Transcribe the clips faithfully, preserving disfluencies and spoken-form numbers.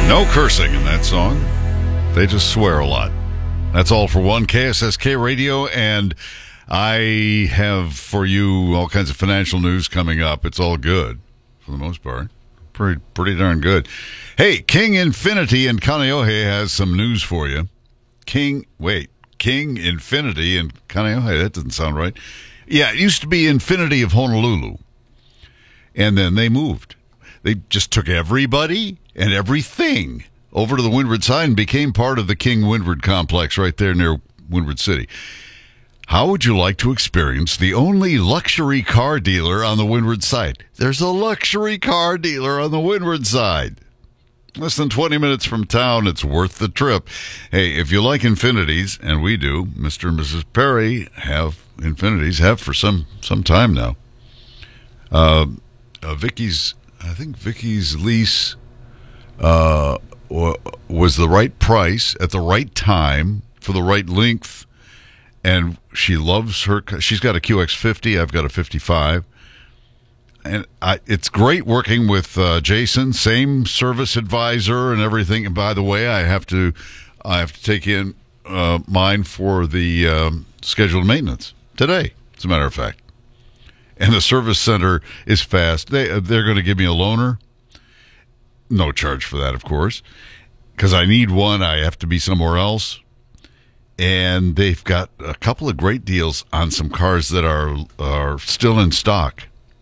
No cursing in that song. They just swear a lot. That's all for one. K S S K Radio, and I have for you all kinds of financial news coming up. It's all good for the most part. Pretty, pretty darn good. Hey, King Infinity in Kaneohe has some news for you. King, wait, King Infinity in Kaneohe. That doesn't sound right. Yeah, it used to be Infinity of Honolulu, and then they moved. They just took everybody and everything over to the Windward side and became part of the King Windward complex right there near Windward City. How would you like to experience the only luxury car dealer on the Windward side? There's a luxury car dealer on the Windward side. Less than twenty minutes from town. It's worth the trip. Hey, if you like Infinities, and we do, Mister and Missus Perry have Infinities, have for some, some time now. Uh, uh, Vicky's, I think Vicky's lease uh, was the right price at the right time for the right length. And she loves her. She's got a Q X fifty. I've got a fifty-five. And I, it's great working with uh, Jason, same service advisor and everything. And by the way, I have to, I have to take in uh, mine for the um, scheduled maintenance today. As a matter of fact, and the service center is fast. They they're going to give me a loaner. No charge for that, of course, because I need one. I have to be somewhere else. And they've got a couple of great deals on some cars that are are still in stock.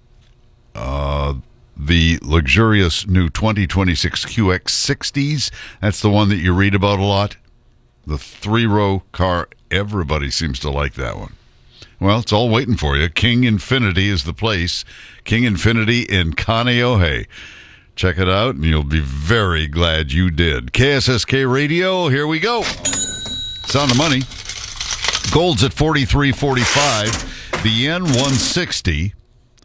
Uh, the luxurious new twenty twenty-six Q X sixties, that's the one that you read about a lot. The three-row car, everybody seems to like that one. Well, it's all waiting for you. King Infinity is the place. King Infinity in Kaneohe. Check it out, and you'll be very glad you did. K S S K Radio, here we go. Sound of money. Gold's at forty-three forty-five. The yen one sixty.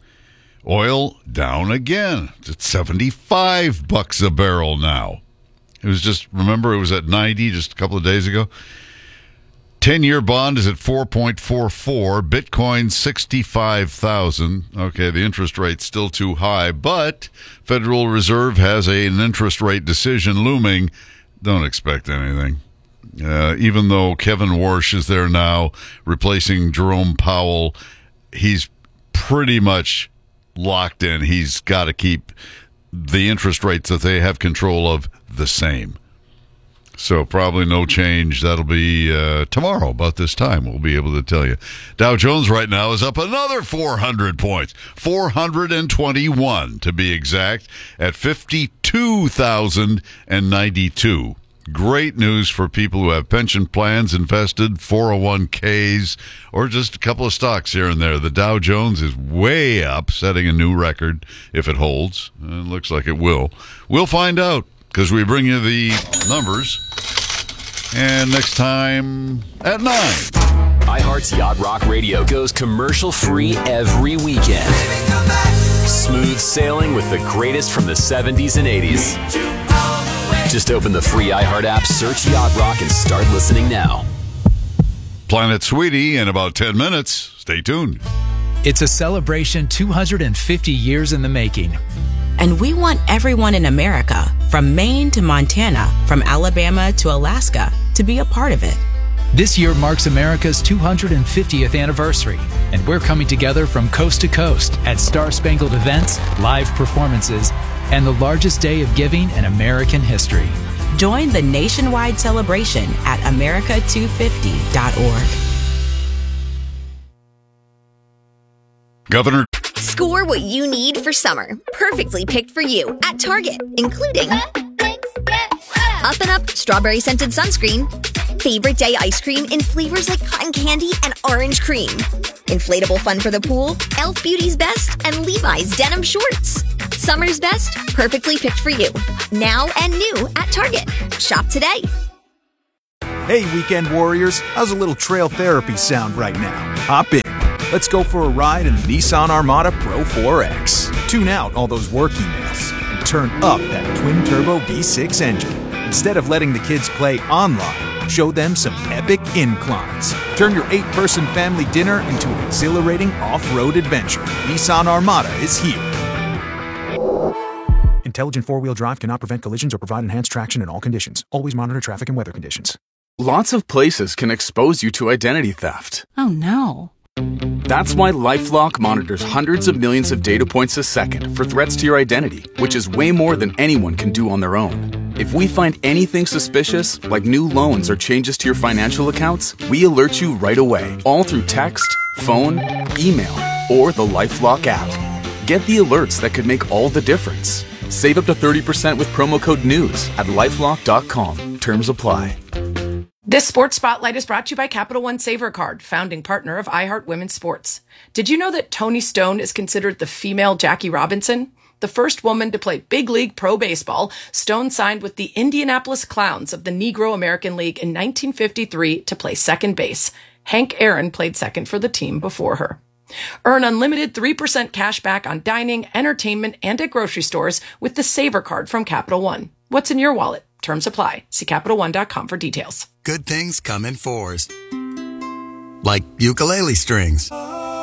Oil down again. It's at seventy-five bucks a barrel now. It was just, remember, it was at ninety just a couple of days ago. ten-year bond is at four point four four. Bitcoin sixty-five thousand. Okay, the interest rate's still too high, but Federal Reserve has a, an interest rate decision looming. Don't expect anything. Uh, even though Kevin Warsh is there now replacing Jerome Powell, he's pretty much locked in. He's got to keep the interest rates that they have control of the same. So probably no change. That'll be uh, tomorrow about this time. We'll be able to tell you. Dow Jones right now is up another four hundred points. four hundred twenty-one to be exact at fifty-two thousand ninety-two. Great news for people who have pension plans invested, four oh one k's, or just a couple of stocks here and there. The Dow Jones is way up, setting a new record if it holds. It looks like it will. We'll find out because we bring you the numbers. And next time at nine. iHeart's Yacht Rock Radio goes commercial-free every weekend. Smooth sailing with the greatest from the seventies and eighties. Just open the free iHeart app, search Yacht Rock, and start listening now. Planet Sweetie in about ten minutes. Stay tuned. It's a celebration two hundred fifty years in the making. And we want everyone in America, from Maine to Montana, from Alabama to Alaska, to be a part of it. This year marks America's two hundred fiftieth anniversary, and we're coming together from coast to coast at Star-Spangled events, live performances, and the largest day of giving in American history. Join the nationwide celebration at America two fifty dot org. Governor. Score what you need for summer. Perfectly picked for you at Target, including Up and Up Strawberry Scented Sunscreen, Favorite Day Ice Cream in flavors like cotton candy and orange cream, Inflatable Fun for the Pool, Elf Beauty's Best, and Levi's Denim Shorts. Summer's best, perfectly picked for you. Now and new at Target. Shop today. Hey, weekend warriors. How's a little trail therapy sound right now? Hop in. Let's go for a ride in the Nissan Armada Pro four X. Tune out all those work emails and turn up that twin-turbo V six engine. Instead of letting the kids play online, show them some epic inclines. Turn your eight-person family dinner into an exhilarating off-road adventure. Nissan Armada is here. Intelligent four-wheel drive cannot prevent collisions or provide enhanced traction in all conditions. Always monitor traffic and weather conditions. Lots of places can expose you to identity theft. Oh, no. That's why LifeLock monitors hundreds of millions of data points a second for threats to your identity, which is way more than anyone can do on their own. If we find anything suspicious, like new loans or changes to your financial accounts, we alert you right away, all through text, phone, email, or the LifeLock app. Get the alerts that could make all the difference. Save up to thirty percent with promo code NEWS at lifelock dot com. Terms apply. This Sports Spotlight is brought to you by Capital One Saver Card, founding partner of iHeart Women's Sports. Did you know that Toni Stone is considered the female Jackie Robinson? The first woman to play big league pro baseball, Stone signed with the Indianapolis Clowns of the Negro American League in nineteen fifty-three to play second base. Hank Aaron played second for the team before her. Earn unlimited three percent cash back on dining, entertainment, and at grocery stores with the Saver Card from Capital One. What's in your wallet? Terms apply. See Capital One dot com for details. Good things come in fours. Like ukulele strings.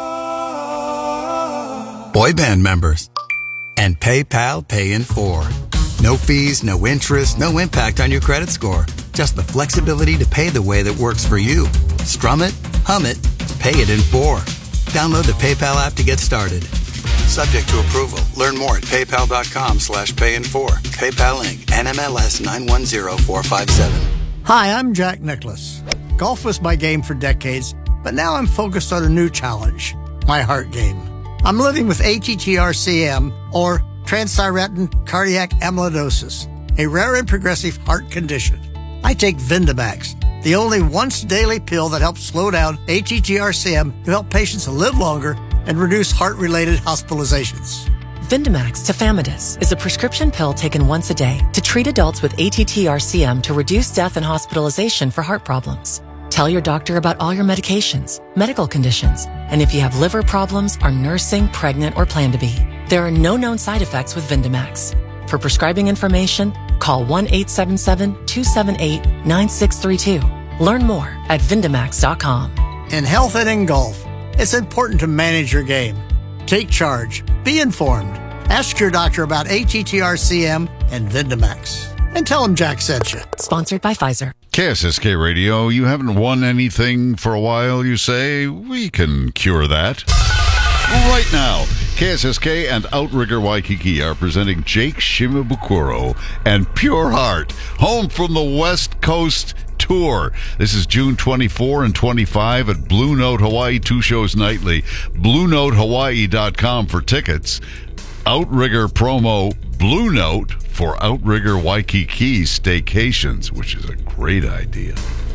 Boy band members. And PayPal Pay in four. No fees, no interest, no impact on your credit score. Just the flexibility to pay the way that works for you. Strum it, hum it, pay it in four. Download the PayPal app to get started. Subject to approval. Learn more at paypal.com slash pay in four. PayPal Incorporated. N M L S nine one zero four five seven. Hi, I'm Jack Nicklaus. Golf was my game for decades, but now I'm focused on a new challenge, my heart game. I'm living with A T T R C M, or transthyretin cardiac amyloidosis, a rare and progressive heart condition. I take Vindamax, the only once-daily pill that helps slow down A T T R C M to help patients live longer and reduce heart-related hospitalizations. Vindamax tafamidis is a prescription pill taken once a day to treat adults with A T T R C M to reduce death and hospitalization for heart problems. Tell your doctor about all your medications, medical conditions, and if you have liver problems, are nursing, pregnant, or plan to be. There are no known side effects with Vindamax. For prescribing information, call one eight seven seven, two seven eight, nine six three two. Learn more at Vindamax dot com. In health and in golf, it's important to manage your game. Take charge. Be informed. Ask your doctor about A T T R C M and Vindamax. And tell them Jack sent you. Sponsored by Pfizer. K S S K Radio, you haven't won anything for a while, you say? We can cure that. Right now, K S S K and Outrigger Waikiki are presenting Jake Shimabukuro and Pure Heart, home from the West Coast Tour. This is June twenty-fourth and twenty-fifth at Blue Note Hawaii, two shows nightly. blue note hawaii dot com for tickets. Outrigger promo Blue Note for Outrigger Waikiki staycations, which is a great idea.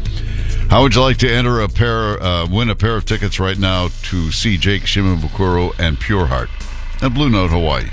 How would you like to enter a pair, uh, win a pair of tickets right now to see Jake Shimabukuro and Pure Heart at Blue Note Hawaii?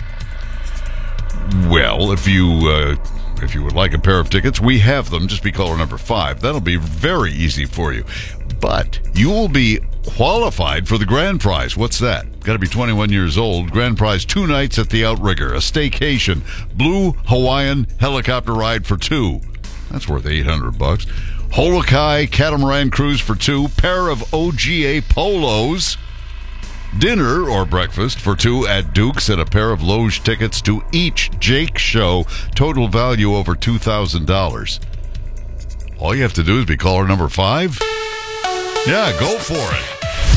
Well, if you uh, if you would like a pair of tickets, we have them. Just be caller number five. That'll be very easy for you. But you will be qualified for the grand prize. What's that? Got to be twenty-one years old. Grand prize, two nights at the Outrigger, a staycation, Blue Hawaiian helicopter ride for two. That's worth eight hundred bucks. Holokai catamaran cruise for two, pair of O G A polos, dinner or breakfast for two at Duke's, and a pair of Loge tickets to each Jake show. Total value over two thousand dollars. All you have to do is be caller number five. Yeah, go for it.